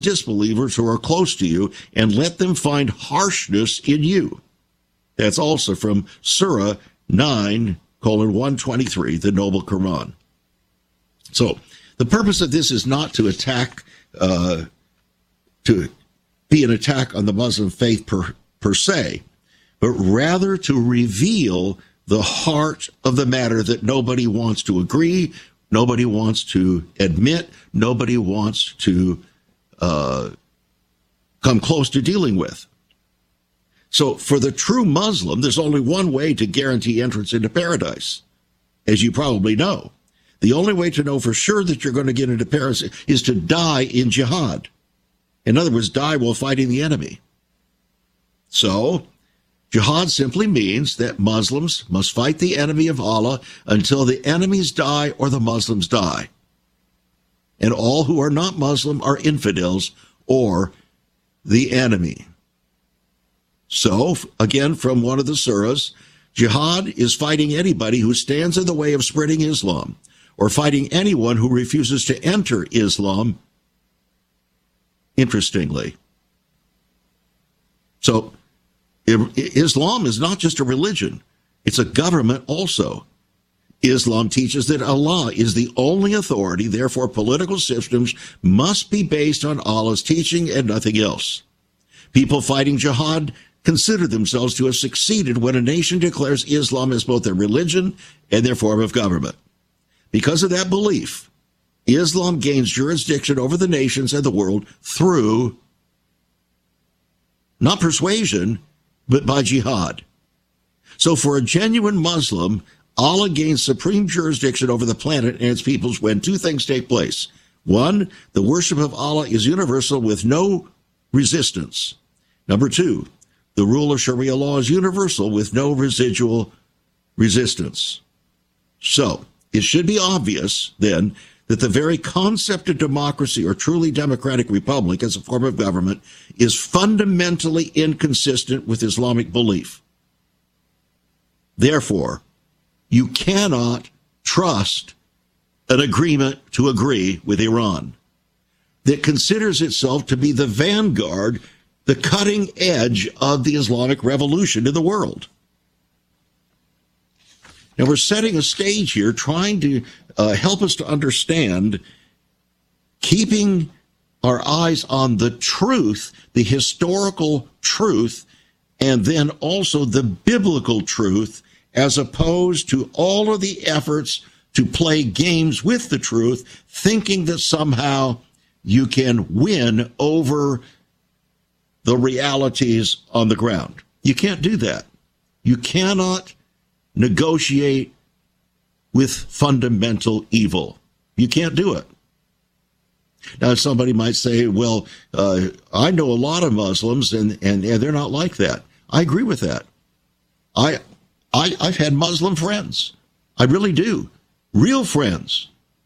disbelievers who are close to you and let them find harshness in you. That's also from Surah 9:123, the Noble Quran. So the purpose of this is not to attack, to be an attack on the Muslim faith per se, but rather to reveal the heart of the matter that nobody wants to agree, nobody wants to admit, nobody wants to come close to dealing with. So for the true Muslim, there's only one way to guarantee entrance into paradise, as you probably know. The only way to know for sure that you're going to get into paradise is to die in jihad. In other words, die while fighting the enemy. So jihad simply means that Muslims must fight the enemy of Allah until the enemies die or the Muslims die. And all who are not Muslim are infidels or the enemy. So, again, from one of the surahs, jihad is fighting anybody who stands in the way of spreading Islam or fighting anyone who refuses to enter Islam, interestingly. So, Islam is not just a religion, it's a government also. Islam teaches that Allah is the only authority, therefore political systems must be based on Allah's teaching and nothing else. People fighting jihad consider themselves to have succeeded when a nation declares Islam as both their religion and their form of government. Because of that belief, Islam gains jurisdiction over the nations and the world through not persuasion, but by jihad. So for a genuine Muslim, Allah gains supreme jurisdiction over the planet and its peoples when two things take place. One, the worship of Allah is universal with no resistance. Number two, the rule of Sharia law is universal with no residual resistance. So, it should be obvious, then, that the very concept of democracy or truly democratic republic as a form of government is fundamentally inconsistent with Islamic belief. Therefore, you cannot trust an agreement to agree with Iran that considers itself to be the vanguard, the cutting edge of the Islamic revolution in the world. Now, we're setting a stage here, trying to help us to understand, keeping our eyes on the truth, the historical truth, and then also the biblical truth, as opposed to all of the efforts to play games with the truth, thinking that somehow you can win over the realities on the ground. You can't do that. You cannot negotiate with fundamental evil. You can't do it. Now, somebody might say, well, I know a lot of Muslims, and they're not like that. I agree with that. I've had Muslim friends. I really do. Real friends.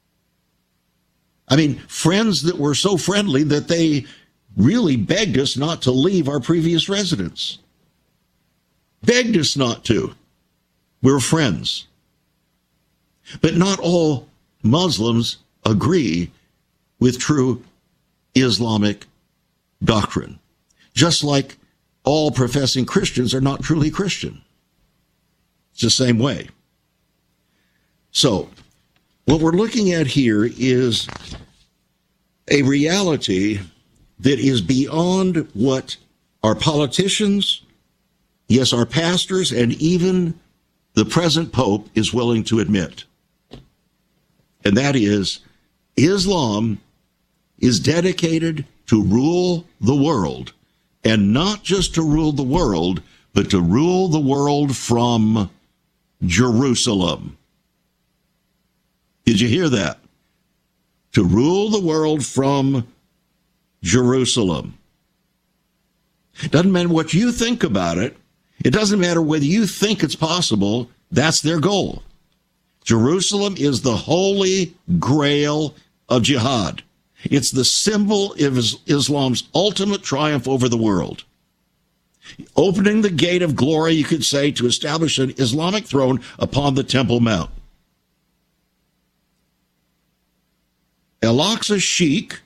I mean, friends that were so friendly that they really begged us not to leave our previous residence. Begged us not to. We're friends. But not all Muslims agree with true Islamic doctrine. Just like all professing Christians are not truly Christian. It's the same way. So, what we're looking at here is a reality that is beyond what our politicians, yes, our pastors, and even the present Pope is willing to admit. And that is, Islam is dedicated to rule the world, and not just to rule the world, but to rule the world from Jerusalem. Did you hear that? To rule the world from Jerusalem. It doesn't matter what you think about it. It doesn't matter whether you think it's possible. That's their goal. Jerusalem is the holy grail of jihad. It's the symbol of Islam's ultimate triumph over the world. Opening the gate of glory, you could say, to establish an Islamic throne upon the Temple Mount. Al-Aqsa Sheikh